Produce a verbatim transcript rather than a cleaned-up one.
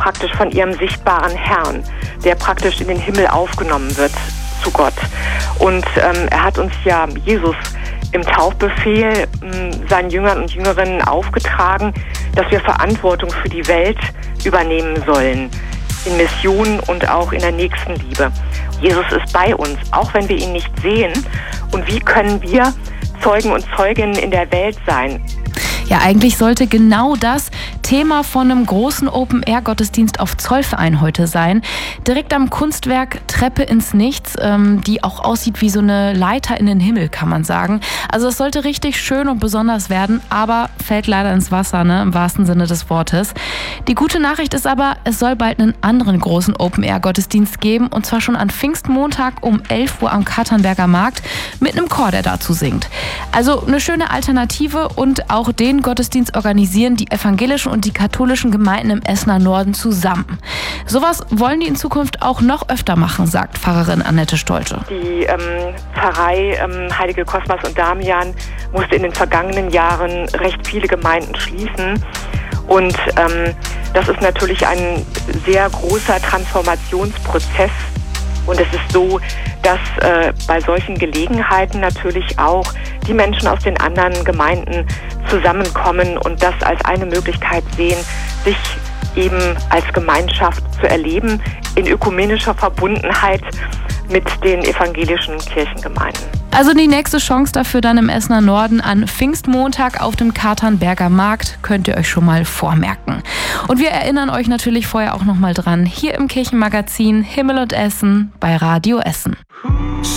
praktisch von ihrem sichtbaren Herrn, der praktisch in den Himmel aufgenommen wird zu Gott. Und ähm, er hat uns ja Jesus im Taufbefehl mh, seinen Jüngern und Jüngerinnen aufgetragen, dass wir Verantwortung für die Welt übernehmen sollen, in Mission und auch in der Nächstenliebe. Jesus ist bei uns, auch wenn wir ihn nicht sehen. Und wie können wir Zeugen und Zeuginnen in der Welt sein? Ja, eigentlich sollte genau das Thema von einem großen Open-Air-Gottesdienst auf Zollverein heute sein. Direkt am Kunstwerk Treppe ins Nichts, ähm, die auch aussieht wie so eine Leiter in den Himmel, kann man sagen. Also es sollte richtig schön und besonders werden, aber fällt leider ins Wasser, ne, im wahrsten Sinne des Wortes. Die gute Nachricht ist aber, es soll bald einen anderen großen Open-Air-Gottesdienst geben, und zwar schon an Pfingstmontag um elf Uhr am Katernberger Markt mit einem Chor, der dazu singt. Also eine schöne Alternative, und auch den Gottesdienst organisieren die evangelischen und die katholischen Gemeinden im Essener Norden zusammen. Sowas wollen die in Zukunft auch noch öfter machen, sagt Pfarrerin Annette Stolte. Die ähm, Pfarrei ähm, Heilige Kosmas und Damian musste in den vergangenen Jahren recht viele Gemeinden schließen. Und ähm, das ist natürlich ein sehr großer Transformationsprozess. Und es ist so, dass äh, bei solchen Gelegenheiten natürlich auch die Menschen aus den anderen Gemeinden zusammenkommen und das als eine Möglichkeit sehen, sich eben als Gemeinschaft zu erleben, in ökumenischer Verbundenheit mit den evangelischen Kirchengemeinden. Also die nächste Chance dafür dann im Essener Norden an Pfingstmontag auf dem Katernberger Markt, könnt ihr euch schon mal vormerken. Und wir erinnern euch natürlich vorher auch noch mal dran, hier im Kirchenmagazin Himmel und Essen bei Radio Essen.